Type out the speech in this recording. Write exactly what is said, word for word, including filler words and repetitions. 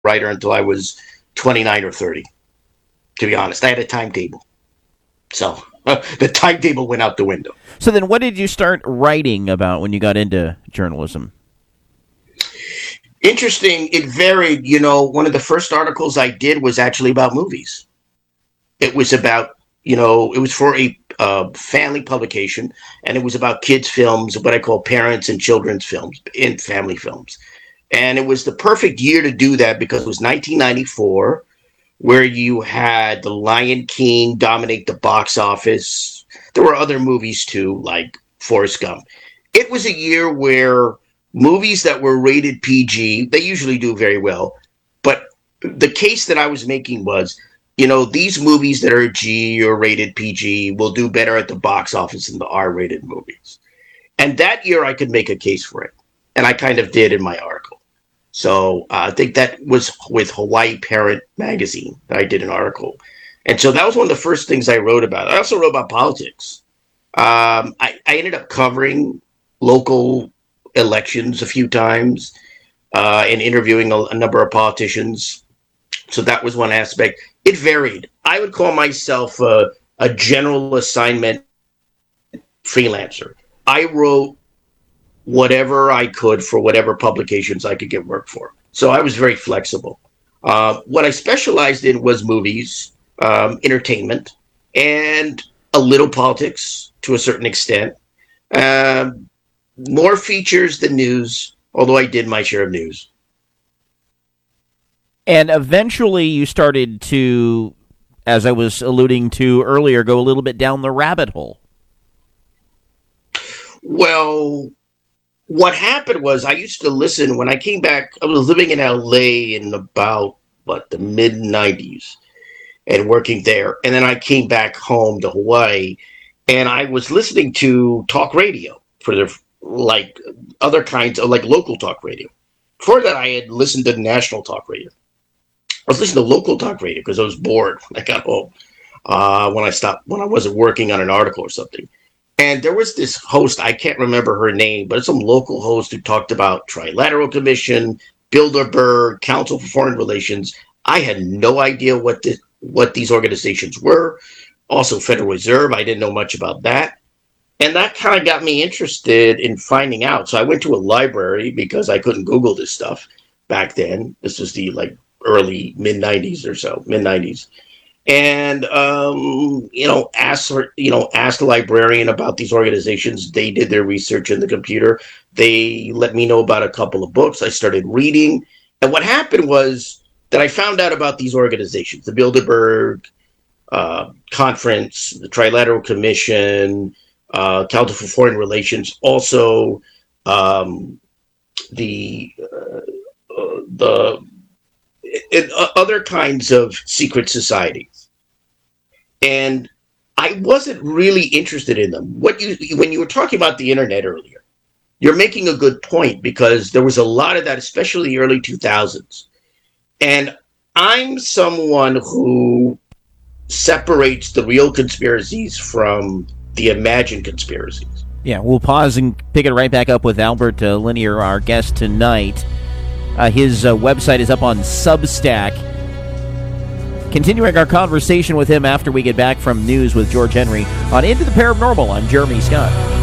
writer until I was twenty-nine or thirty, to be honest. I had a timetable. So uh, the timetable went out the window. So then what did you start writing about when you got into journalism? Interesting. It varied. You know, one of the first articles I did was actually about movies. It was about, you know, it was for a uh, family publication, and it was about kids' films, what I call parents and children's films, in family films. And it was the perfect year to do that because it was nineteen ninety-four, where you had The Lion King dominate the box office. There were other movies, too, like Forrest Gump. It was a year where movies that were rated P G, they usually do very well. But the case that I was making was, you know, these movies that are G or rated P G will do better at the box office than the R-rated movies. And that year I could make a case for it. And I kind of did in my article. So uh, I think that was with Hawaii Parent Magazine that I did an article. And so that was one of the first things I wrote about. I also wrote about politics. Um, I, I ended up covering local elections a few times uh, and interviewing a, a number of politicians. So that was one aspect. It varied. I would call myself a, a general assignment freelancer. I wrote whatever I could for whatever publications I could get work for. So I was very flexible. Uh, what I specialized in was movies, um, entertainment, and a little politics to a certain extent. Um, more features than news, although I did my share of news. And eventually you started to, as I was alluding to earlier, go a little bit down the rabbit hole. Well, what happened was I used to listen when I came back. I was living in L A in about, what, the mid nineties and working there. And then I came back home to Hawaii and I was listening to talk radio for the, like other kinds of like local talk radio. Before that, I had listened to national talk radio. I was listening to local talk radio because I was bored. I got home uh, when I stopped, when I wasn't working on an article or something. And there was this host, I can't remember her name, but it's some local host who talked about Trilateral Commission, Bilderberg, Council for Foreign Relations. I had no idea what the, what these organizations were. Also, Federal Reserve, I didn't know much about that. And that kind of got me interested in finding out. So I went to a library because I couldn't Google this stuff back then. This was the like early mid nineties or so, mid nineties. And, um, you know, asked, you know, asked the librarian about these organizations. They did their research in the computer. They let me know about a couple of books. I started reading. And what happened was that I found out about these organizations, the Bilderberg uh, Conference, the Trilateral Commission, uh, Council for Foreign Relations, also um, the uh, uh, the and other kinds of secret societies. And I wasn't really interested in them. What you when you were talking about the internet earlier, you're making a good point because there was a lot of that, especially the early two thousands. And I'm someone who separates the real conspiracies from the imagined conspiracies. Yeah, we'll pause and pick it right back up with Albert uh, Linier, our guest tonight. Uh, his uh, website is up on Substack. Continuing our conversation with him after we get back from news with George Henry on Into the Paranormal. I'm Jeremy Scott.